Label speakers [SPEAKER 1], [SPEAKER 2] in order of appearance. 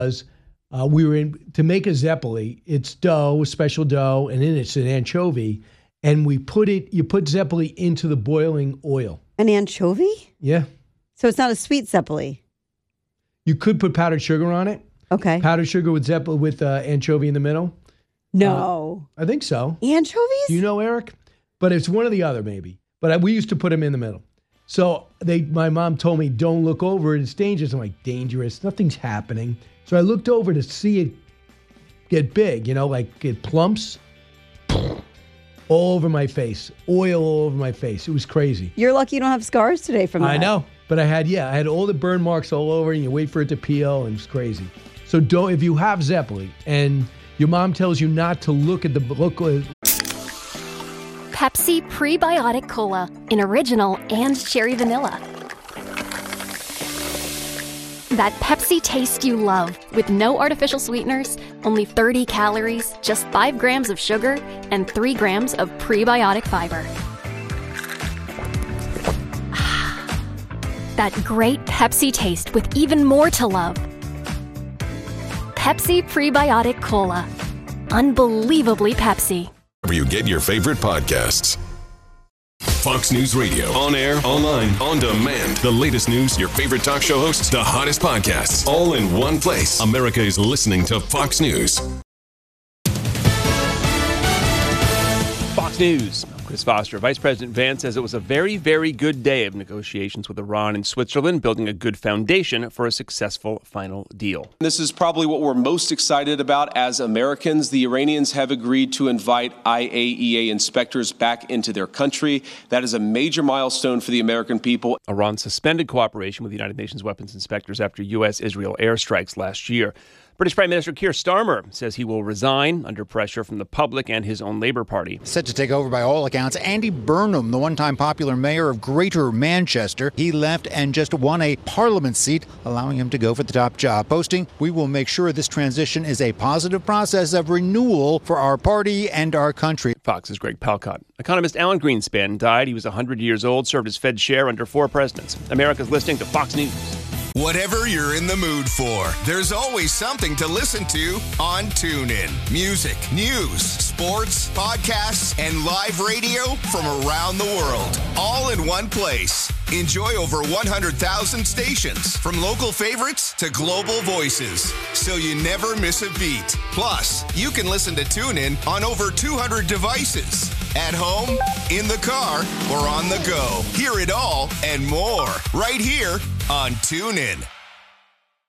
[SPEAKER 1] we were to make a zeppoli. It's dough, special dough, and then it's an anchovy. And you put zeppoli into the boiling oil.
[SPEAKER 2] An anchovy?
[SPEAKER 1] Yeah.
[SPEAKER 2] So it's not a sweet zeppoli.
[SPEAKER 1] You could put powdered sugar on it.
[SPEAKER 2] Okay.
[SPEAKER 1] Powdered sugar with anchovy in the middle.
[SPEAKER 2] No.
[SPEAKER 1] I think so.
[SPEAKER 2] Anchovies?
[SPEAKER 1] Do you know, Eric? But it's one or the other, maybe. But we used to put them in the middle. So my mom told me, don't look over it. It's dangerous. I'm like, dangerous? Nothing's happening. So I looked over to see it get big, like get plumps. All over my face. Oil all over my face. It was crazy.
[SPEAKER 2] You're lucky you don't have scars today from that.
[SPEAKER 1] I know. But I had all the burn marks all over, and you wait for it to peel, and it's crazy. So if you have zeppoli and your mom tells you not to look at
[SPEAKER 3] Pepsi Prebiotic Cola in original and cherry vanilla. That Pepsi taste you love with no artificial sweeteners, only 30 calories, just 5 grams of sugar, and 3 grams of prebiotic fiber. That great Pepsi taste with even more to love. Pepsi Prebiotic Cola. Unbelievably Pepsi.
[SPEAKER 4] Where you get your favorite podcasts. Fox News Radio. On air, online, on demand. The latest news, your favorite talk show hosts, the hottest podcasts, all in one place. America is listening to Fox News.
[SPEAKER 5] Fox News. I'm Chris Foster. Vice President Vance says it was a very, very good day of negotiations with Iran and Switzerland, building a good foundation for a successful final deal.
[SPEAKER 6] This is probably what we're most excited about as Americans. The Iranians have agreed to invite IAEA inspectors back into their country. That is a major milestone for the American people.
[SPEAKER 5] Iran suspended cooperation with the United Nations weapons inspectors after U.S.-Israel airstrikes last year. British Prime Minister Keir Starmer says he will resign under pressure from the public and his own Labour Party.
[SPEAKER 7] Set to take over by all accounts, Andy Burnham, the one-time popular mayor of Greater Manchester. He left and just won a Parliament seat, allowing him to go for the top job. Posting, "We will make sure this transition is a positive process of renewal for our party and our country."
[SPEAKER 5] Fox's Greg Palcott. Economist Alan Greenspan died. He was 100 years old, served as Fed chair under 4 presidents. America's listening to Fox News.
[SPEAKER 8] Whatever you're in the mood for, there's always something to listen to on TuneIn. Music, news, sports, podcasts, and live radio from around the world, all in one place. Enjoy over 100,000 stations, from local favorites to global voices, so you never miss a beat. Plus, you can listen to TuneIn on over 200 devices. At home, in the car, or on the go. Hear it all and more right here on TuneIn.